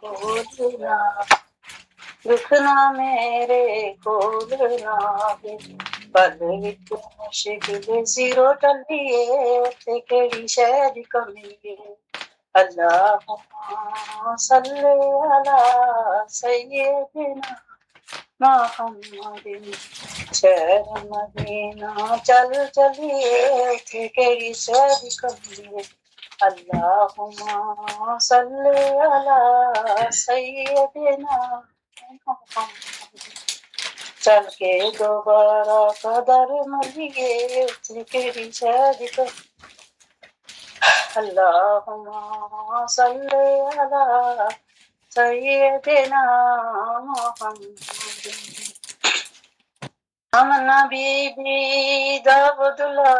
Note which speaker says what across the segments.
Speaker 1: بھولنا رکنا میرے کولنا پل وچ مشکل زیرو ٹلیے تے کیڑی شے دی کمی اللہم صلی علی سیدنا محمد شہر مدینہ چل چلیے تے کیڑی شے دی کمی اللہم صلی علی سیدنا محمد چل کے دوبارہ قدر ملیے تے کیڑی شے دی کمی اللہم صلی علی سیدنا محمد آمنا بی بی داود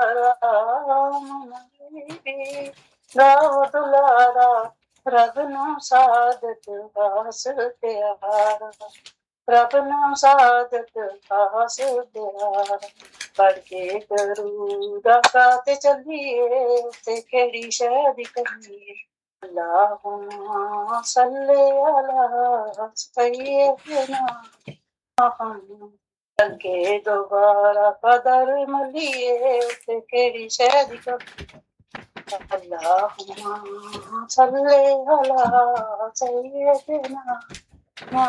Speaker 1: دلارا رب نو سعادت واسطے آرا رب نو سعادت واسطے آرا پڑھ کے درود آقا چلیے تے کیڑی شے دی کمی اللہم صلی علی سیدنا محمد چل کے دوبارہ قدر ملیے تے کیڑی شے دی کمی اللہم صلی علی سیدنا